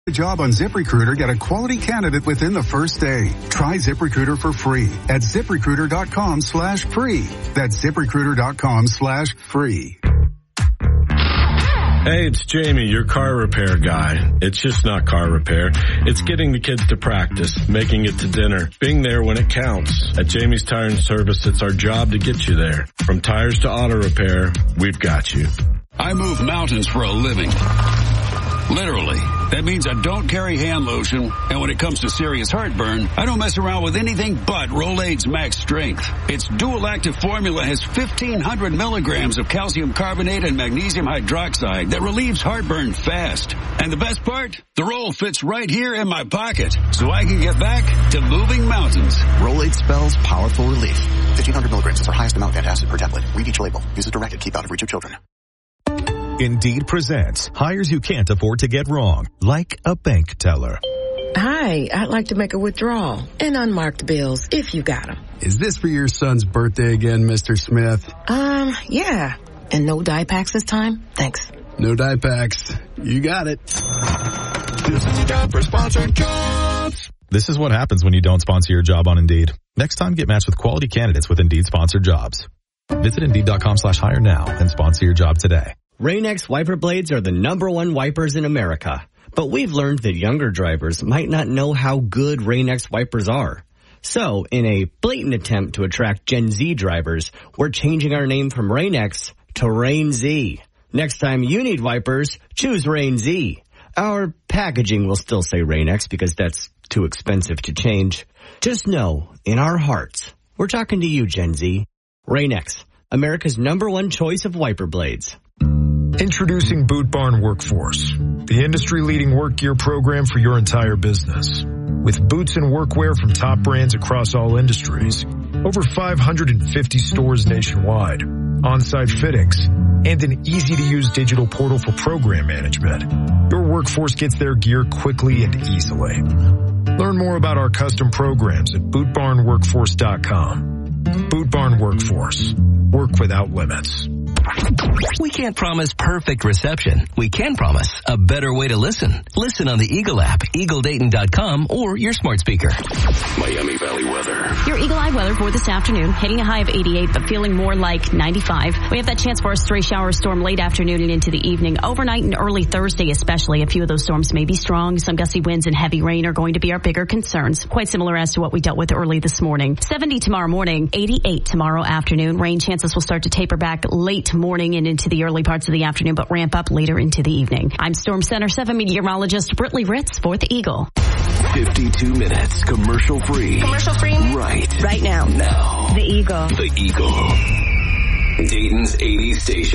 A job on ZipRecruiter, get a quality candidate within the first day. Try ZipRecruiter for free at ZipRecruiter.com/free. That's ZipRecruiter.com/free. Hey, it's Jamie, your car repair guy. It's just not car repair. It's getting the kids to practice, making it to dinner, being there when it counts. At Jamie's Tire and Service, it's our job to get you there. From tires to auto repair, we've got you. I move mountains for a living. Literally. That means I don't carry hand lotion, and when it comes to serious heartburn, I don't mess around with anything but Rolaids Max Strength. Its dual-active formula has 1,500 milligrams of calcium carbonate and magnesium hydroxide that relieves heartburn fast. And the best part? The roll fits right here in my pocket, so I can get back to moving mountains. Rolaids spells powerful relief. 1,500 milligrams is our highest amount of antacid per tablet. Read each label. Use as directed. Keep out of reach of children. Indeed presents hires you can't afford to get wrong, like a bank teller. Hi, I'd like to make a withdrawal and unmarked bills if you got them. Is this for your son's birthday again, Mr. Smith? Yeah. And no dye packs this time? Thanks. No dye packs. You got it. This is time for sponsored jobs. This is what happens when you don't sponsor your job on Indeed. Next time, get matched with quality candidates with Indeed sponsored jobs. Visit Indeed.com/hire now and sponsor your job today. Rain-X wiper blades are the #1 wipers in America. But we've learned that younger drivers might not know how good Rain-X wipers are. So, in a blatant attempt to attract Gen Z drivers, we're changing our name from Rain-X to Rain-Z. Next time you need wipers, choose Rain-Z. Our packaging will still say Rain-X because that's too expensive to change. Just know, in our hearts, we're talking to you, Gen Z. Rain-X, America's #1 choice of wiper blades. Introducing Boot Barn Workforce, the industry-leading work gear program for your entire business. With boots and workwear from top brands across all industries, over 550 stores nationwide, on-site fittings, and an easy-to-use digital portal for program management, your workforce gets their gear quickly and easily. Learn more about our custom programs at bootbarnworkforce.com. Boot Barn Workforce. Work without limits. We can't promise perfect reception. We can promise a better way to listen. Listen on the Eagle app, EagleDayton.com, or your smart speaker. Miami Valley weather. Your Eagle Eye weather for this afternoon, hitting a high of 88, but feeling more like 95. We have that chance for a stray shower storm late afternoon and into the evening. Overnight and early Thursday especially, a few of those storms may be strong. Some gusty winds and heavy rain are going to be our bigger concerns. Quite similar as to what we dealt with early this morning. 70 tomorrow morning, 88 tomorrow afternoon. Rain chances will start to taper back late morning and into the early parts of the afternoon, but ramp up later into the evening. I'm Storm Center 7 meteorologist Britley Ritz for the Eagle. 52 minutes commercial free. Commercial free? Right. Right now. Now. The Eagle. The Eagle. Dayton's 80s station.